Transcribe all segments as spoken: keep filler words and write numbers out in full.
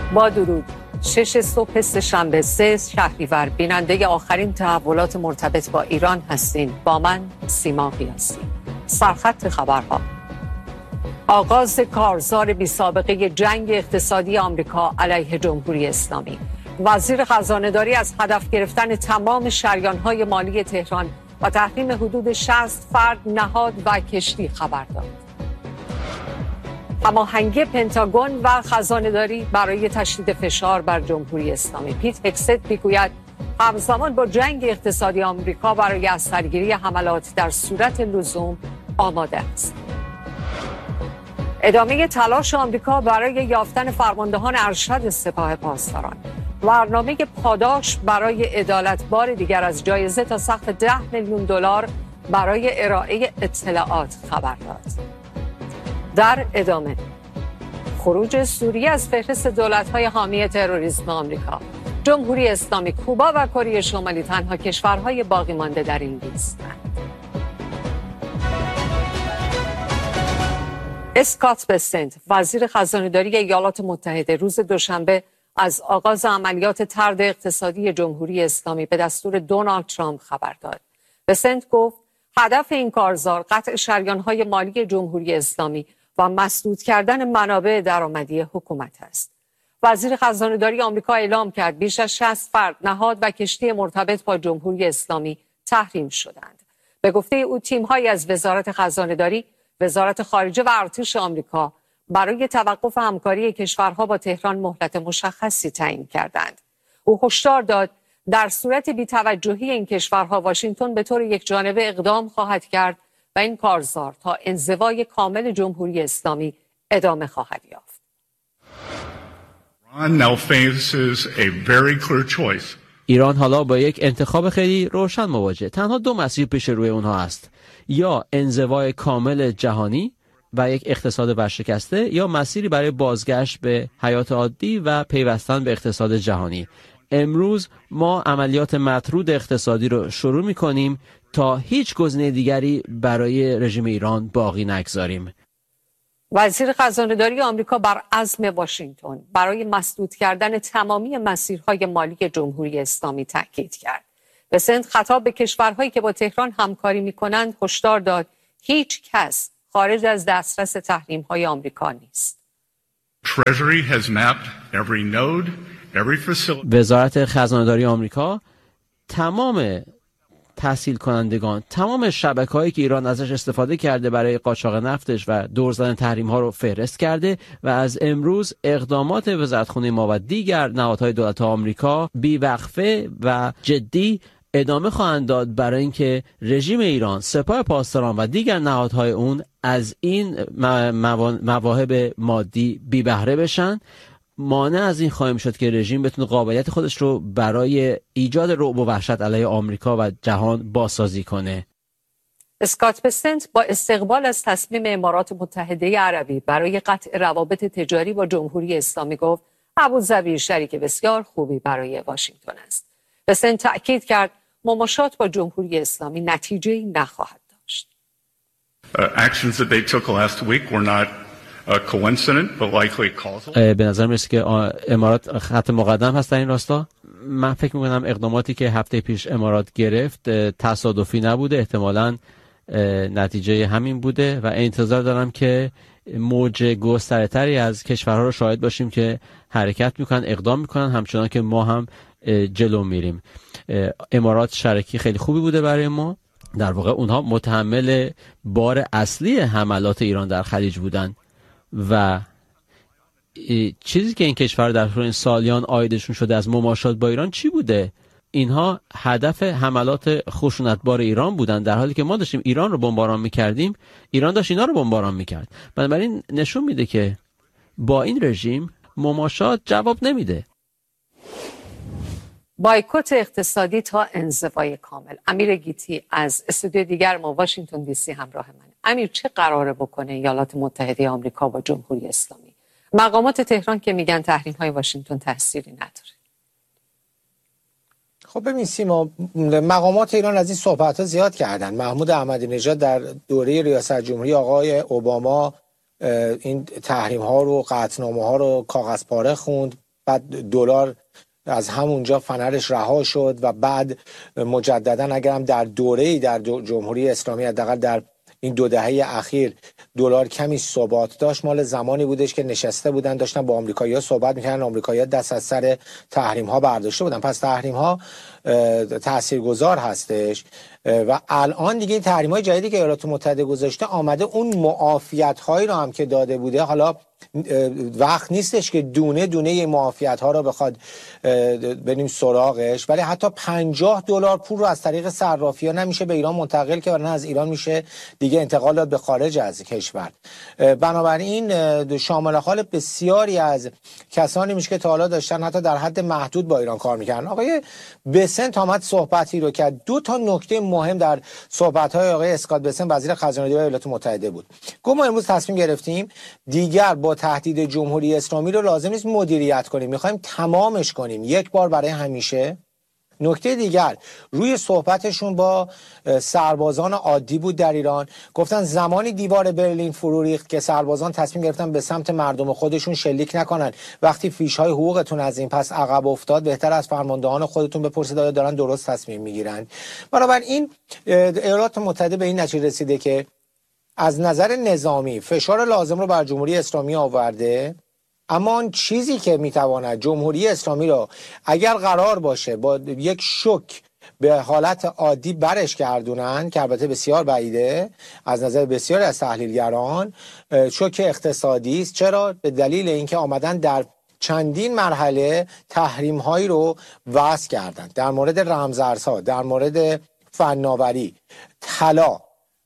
با درود. شش صبح سه‌شنبه سه شهریور بیننده آخرین تحولات مرتبط با ایران هستین. با من سیما قیاسی. سرخط خبرها: آغاز کارزار بی سابقه جنگ اقتصادی آمریکا علیه جمهوری اسلامی. وزیر خزانه‌داری از هدف گرفتن تمام شریان‌های مالی تهران و تحریم حدود شصت فرد، نهاد و کشتی خبر داد. هماهنگی پنتاگون و خزانه‌داری برای تشدید فشار بر جمهوری اسلامی. پیت هگست میگوید همزمان با جنگ اقتصادی آمریکا برای از سرگیری حملات در صورت لزوم آماده است. ادامه تلاش آمریکا برای یافتن فرماندهان ارشد سپاه پاسداران. برنامه پاداش برای عدالت بار دیگر از جایزه تا سقف ده میلیون دلار برای ارائه اطلاعات خبر داد. در ادامه خروج سوریه از فهرست دولت‌های حامی تروریسم آمریکا. جمهوری اسلامی، کوبا و کره شمالی تنها کشورهای باقی مانده در این لیستند. اسکات بسنت، وزیر خزانه‌داری ایالات متحده، روز دوشنبه از آغاز عملیات طرد اقتصادی جمهوری اسلامی به دستور دونالد ترامپ خبر داد. بسنت گفت هدف این کارزار قطع شریان‌های مالی جمهوری اسلامی و مسدود کردن منابع درآمدی حکومت است. وزیر خزانه‌داری آمریکا اعلام کرد بیش از شصت فرد، نهاد و کشتی مرتبط با جمهوری اسلامی تحریم شدند. به گفته او تیم‌هایی از وزارت خزانه‌داری، وزارت خارجه و ارتش آمریکا برای توقف همکاری کشورها با تهران مهلت مشخصی تعیین کردند. او هشدار داد در صورت بی‌توجهی این کشورها واشنگتن به طور یکجانبه اقدام خواهد کرد و این کارزار تا انزوای کامل جمهوری اسلامی ادامه خواهد یافت. ایران حالا با یک انتخاب خیلی روشن مواجه. تنها دو مسیر پیش روی اونها است: یا انزوای کامل جهانی و یک اقتصاد ورشکسته، یا مسیری برای بازگشت به حیات عادی و پیوستن به اقتصاد جهانی. امروز ما عملیات مطرود اقتصادی رو شروع می‌کنیم تا هیچ گزینه دیگری برای رژیم ایران باقی نگذاریم. وزیر خزانه‌داری آمریکا بر عزم واشنگتن برای مسدود کردن تمامی مسیرهای مالی جمهوری اسلامی تاکید کرد. بسنت خطاب به کشورهایی که با تهران همکاری می‌کنند هشدار داد هیچ کس خارج از دسترس تحریم‌های آمریکا نیست. وزارت خزانه‌داری آمریکا تمام تحصیل کنندگان، تمام شبکه‌هایی که ایران ازش استفاده کرده برای قاچاق نفتش و دور زدن تحریم‌ها رو فهرست کرده و از امروز اقدامات وزارتخانه ما و دیگر نهادهای دولت آمریکا بی‌وقفه و جدی ادامه خواهند داد برای اینکه رژیم ایران، سپاه پاسداران و دیگر نهادهای اون از این مواهب مادی بی بهره بشن. مانع از این خواهیم شد که رژیم بتونه قابلیت خودش رو برای ایجاد رعب و وحشت علیه آمریکا و جهان بازسازی کنه. اسکات بسنت با استقبال از تصمیم امارات متحده عربی برای قطع روابط تجاری با جمهوری اسلامی گفت ابوظبی شریک بسیار خوبی برای واشنگتن است. بسنت تأکید کرد مماشات با جمهوری اسلامی نتیجه‌ای نخواهد داشت. Actions that they took last week were not به نظر میرسه که امارات خط مقدم هست در این راستا. من فکر میکنم اقداماتی که هفته پیش امارات گرفت تصادفی نبوده، احتمالاً نتیجه همین بوده و انتظار دارم که موج گستره‌تری از کشورها رو شاهد باشیم که حرکت میکنن، اقدام میکنن، همچنان که ما هم جلو میریم. امارات شریکی خیلی خوبی بوده برای ما. در واقع اونها متحمل بار اصلی حملات ایران در خلیج بودن و چیزی که این کشور در طول این سالیان عایدشون شده از مماشات با ایران چی بوده؟ اینها هدف حملات خشونتبار ایران بودن، در حالی که ما داشتیم ایران رو بمباران میکردیم، ایران داشت اینا رو بمباران میکرد. بنابراین نشون میده که با این رژیم مماشات جواب نمیده. بایکوت اقتصادی تا انزوای کامل. امیر گیتی از استودیو دیگر ما واشنگتن دی سی همراه من. امیر، چه قراره بکنه ایالات متحده آمریکا با جمهوری اسلامی؟ مقامات تهران که میگن تحریم های واشنگتن تأثیری نداره. خب ببین سیما، مقامات ایران از این صحبت ها زیاد کردن. محمود احمدی نژاد در دوره ریاست جمهوری آقای اوباما این تحریم ها رو، قطعنامه ها رو کاغذ پاره خوند. بعد دلار از همونجا فنرش رها شد و بعد مجددا اگرم در دوره‌ای در جمهوری اسلامی حداقل در این دو دهه اخیر دلار کمی ثبات داشت، مال زمانی بودش که نشسته بودن داشتن با آمریکایی‌ها صحبت می‌کردن، آمریکایی‌ها دست از سر تحریم‌ها برداشته بودن. پس تحریم‌ها تاثیرگذار هستش و الان دیگه این تحریم‌های جدیدی که ایالات متحده گذاشته آمده اون معافیت‌هایی رو هم که داده بوده، حالا وقت نیستش که دونه دونه این معافیت‌ها رو بخواد بریم سراغش، ولی حتی پنجاه دلار پول رو از طریق صرافی‌ها نمیشه به ایران منتقل که، نه از ایران میشه دیگه انتقال داد به خارج از کشور. بنابراین شامل حال بسیاری از کسانی میشه که تا حالا داشتن حتی در حد محدود با ایران کار میکردن. آقای بسنت آمد صحبتی رو کرد. دو تا نکته مهم در صحبت‌های آقای اسکات بسنت وزیر خزانه‌داری ایالات متحده بود. گفت ما امروز تصمیم گرفتیم دیگر با تهدید جمهوری اسلامی رو لازم نیست مدیریت کنیم، میخوایم تمامش کنیم یک بار برای همیشه. نکته دیگر روی صحبتشون با سربازان عادی بود در ایران، گفتن زمانی دیوار برلین فرو ریخت که سربازان تصمیم گرفتن به سمت مردم خودشون شلیک نکنن. وقتی فیش‌های حقوقتون از این پس عقب افتاد، بهتر از فرماندهان خودتون بپرسید آیا دارن درست تصمیم میگیرن. بنابراین ایالات متحده به این نتیجه رسیده که از نظر نظامی فشار لازم رو بر جمهوری اسلامی آورده، اما آن چیزی که میتواند جمهوری اسلامی را اگر قرار باشه با یک شوک به حالت عادی برش گردونن، که البته بسیار بعیده از نظر بسیاری از تحلیلگران، شوک اقتصادی است. چرا؟ به دلیل اینکه آمدن در چندین مرحله تحریم هایی رو وضع کردن در مورد رمزارزها، در مورد فناوری، طلا،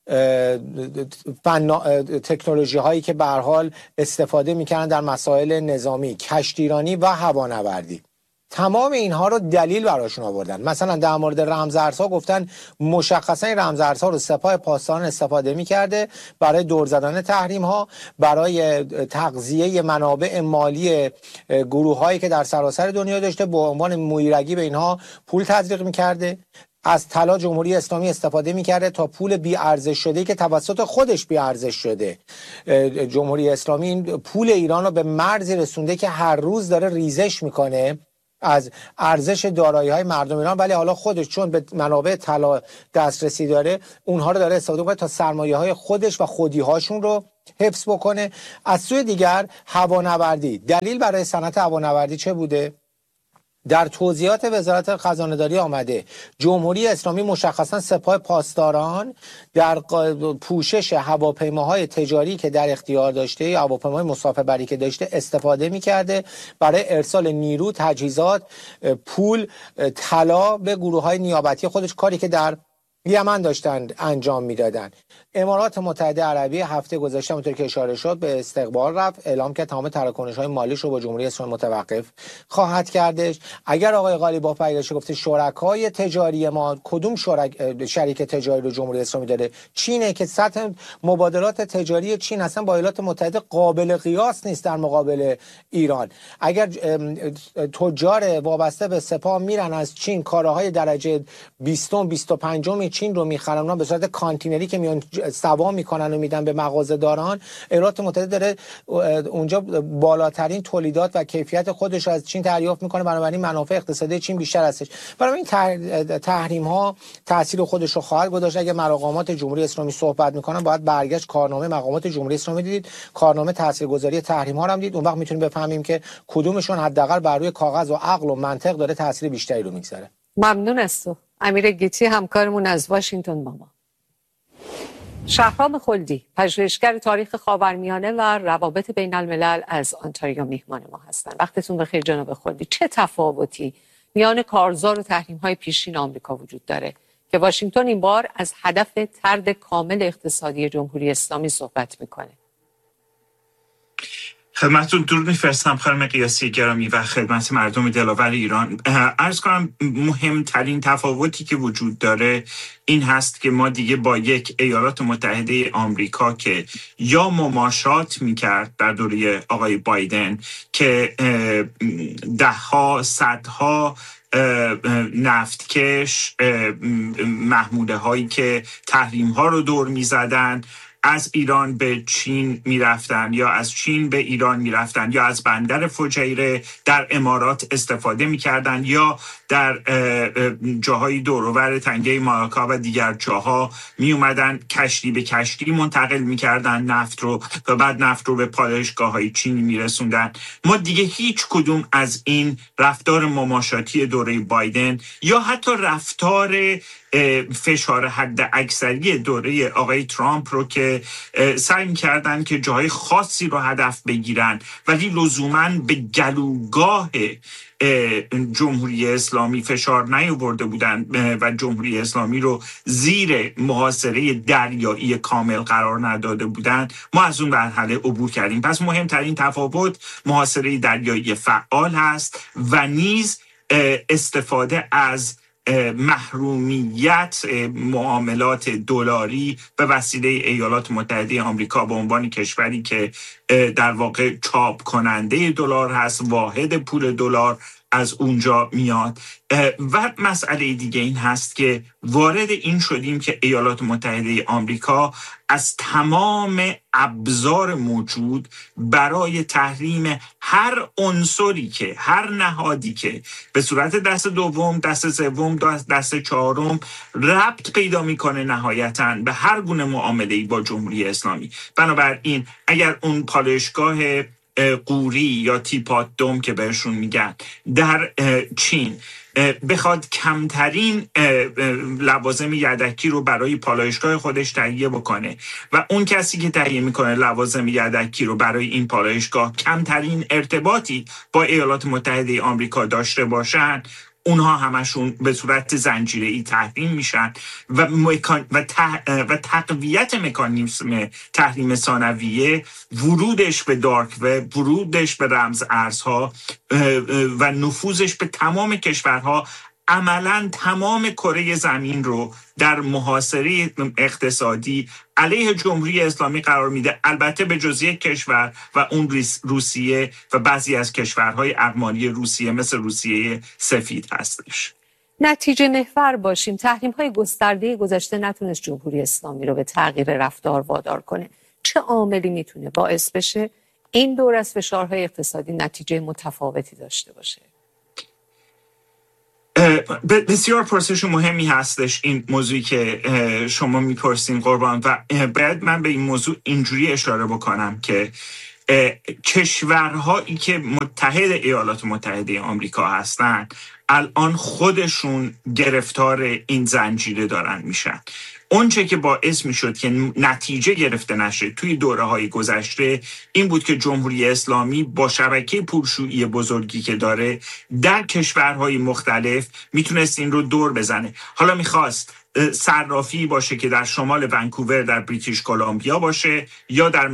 فنا... تکنولوژی هایی که به هر حال استفاده میکنن در مسائل نظامی، کشتیرانی و هوانوردی. تمام اینها رو دلیل براشون آوردن. مثلا در مورد رمزارزها گفتن مشخصا این رمزارزها رو سپاه پاسداران استفاده میکرده برای دور زدن تحریم ها، برای تغذیه منابع مالی گروه هایی که در سراسر دنیا داشته، به عنوان مویرگی به اینها پول تزریق میکرده. از طلا جمهوری اسلامی استفاده میکرده تا پول بی ارزش شده که توسط خودش بی ارزش شده. جمهوری اسلامی این پول ایران رو به مرزی رسونده که هر روز داره ریزش میکنه از ارزش دارایی‌های مردم ایران، ولی حالا خودش چون به منابع طلا دسترسی داره اونها رو داره استفاده میکنه تا سرمایه‌های خودش و خودی‌هاشون رو حفظ بکنه. از سوی دیگر هوانوردی، دلیل برای صنعت هوانوردی چه بوده؟ در توضیحات وزارت خزانه‌داری آمده جمهوری اسلامی مشخصا سپاه پاسداران در پوشش هواپیماهای تجاری که در اختیار داشته، هواپیماهای مسافربری که داشته، استفاده می‌کرده برای ارسال نیرو، تجهیزات، پول، طلا به گروه‌های نیابتی خودش، کاری که در یمن داشتن انجام میدادن. امارات متحده عربی هفته گذشته اونطور که اشاره شد به استقبال رفت، اعلام کرد تمام تراکنش‌های مالیش رو با جمهوری اسلامی متوقف خواهد کردش. اگر آقای قالیباف پیداش گفته شرکای تجاری ما، کدوم شرک شریک تجاری رو جمهوری اسلامی داره؟ چینه که سطح مبادلات تجاری چین اصلا با ایالات متحده قابل قیاس نیست در مقابل ایران. اگر تجار وابسته به سپاه میرن از چین کالاهای درجه بیست بیست و پنج چین رو میخرن، اونا به صورت کانتینری که میان سوا میکنن و میدن به مغازه داران، ایالات متحده داره اونجا بالاترین تولیدات و کیفیت خودش رو از چین دریافت میکنه، بنابراین منافع اقتصادی چین بیشتر هستش. برای این تحریم ها تاثیر خودش رو خواهد گذاشت. اگه مقامات جمهوری اسلامی صحبت میکنن باید برگشت کارنامه مقامات جمهوری اسلامی دید، کارنامه تاثیرگذاری تحریم ها رو هم دید، اون وقت میتونیم بفهمیم که کدومشون حداقل بر روی کاغذ و عقل و منطق داره تاثیر بیشتری رو میگذاره. ممنون از تو امیر گیتی، همکارمون از واشنگتن با ما. شهرام خلدی، پژوهشگر تاریخ خاورمیانه و روابط بین الملل از آنتاریو میهمان ما هستند. وقتتون بخیر جناب خلدی. چه تفاوتی میان کارزار و تحریم‌های پیشین آمریکا وجود داره که واشنگتن این بار از هدف طرد کامل اقتصادی جمهوری اسلامی صحبت میکنه؟ خدمتتون درود میفرستم خانم قیاسی گرامی و خدمت مردم دلاور ایران. عرض کنم مهمترین تفاوتی که وجود داره این هست که ما دیگه با یک ایالات متحده آمریکا که یا مماشات میکرد در دوره آقای بایدن که دهها صدها نفتکش، محموله هایی که تحریم ها رو دور میزدن، از ایران به چین میرفتن یا از چین به ایران میرفتن یا از بندر فجیره در امارات استفاده میکردن یا در جاهای دوروبر تنگه مالاکا و دیگر جاها می اومدن کشتی به کشتی منتقل میکردن نفت رو و بعد نفت رو به پالایشگاه های چینی میرسوندن. ما دیگه هیچ کدوم از این رفتار مماشاتی دوره بایدن یا حتی رفتار فشار حد اکثری دوره آقای ترامپ رو که سعی کردن که جاهای خاصی رو هدف بگیرن ولی لزوماً به گلوگاه جمهوری اسلامی فشار نیاورده بودن و جمهوری اسلامی رو زیر محاصره دریایی کامل قرار نداده بودن، ما از اون مرحله عبور کردیم. پس مهمترین تفاوت محاصره دریایی فعال هست و نیز استفاده از محرومیت معاملات دلاری به وسیله ایالات متحده آمریکا به عنوان کشوری که در واقع چاپ کننده دلار هست، واحد پول دلار از اونجا میاد. و مسئله دیگه این هست که وارد این شدیم که ایالات متحده آمریکا از تمام ابزار موجود برای تحریم هر عنصری که هر نهادی که به صورت دست دوم، دست سوم، دست چهارم ربط پیدا میکنه نهایتاً به هر گونه معامله‌ای با جمهوری اسلامی. بنابراین اگر اون پالایشگاه قوری یا تیپات دوم که بهشون میگن در چین بخواد کمترین لوازم یدکی رو برای پالایشگاه خودش تهیه بکنه و اون کسی که تهیه میکنه لوازم یدکی رو برای این پالایشگاه کمترین ارتباطی با ایالات متحده آمریکا داشته باشن، اونها همشون به صورت زنجیره‌ای تحریم میشن و مکان و, تح... و تقویت مکانیزم تحریم ثانویه، ورودش به دارک وب، ورودش به رمز ارزها و نفوذش به تمام کشورها عملاً تمام کره زمین رو در محاصره اقتصادی علیه جمهوری اسلامی قرار میده، البته به جز یک کشور و اون روسیه و بعضی از کشورهای اقماری روسیه مثل روسیه سفید هستش. نتیجه محور باشیم. تحریم‌های گسترده گذشته نتونست جمهوری اسلامی رو به تغییر رفتار وادار کنه. چه عاملی میتونه باعث بشه این دور از فشارهای اقتصادی نتیجه متفاوتی داشته باشه؟ بسیار پرسش مهمی هستش این موضوعی که شما میپرسین قربان، و باید من به این موضوع اینجوری اشاره بکنم که کشورهایی که متحد ایالات متحده آمریکا هستن الان خودشون گرفتار این زنجیره دارن میشن. اونچه که باعث میشد که نتیجه گرفته نشه توی دوره‌های گذشته این بود که جمهوری اسلامی با شبکه پولشویی بزرگی که داره در کشورهای مختلف میتونست این رو دور بزنه. حالا میخواست صرافی باشه که در شمال ونکوور در بریتیش کلمبیا باشه یا در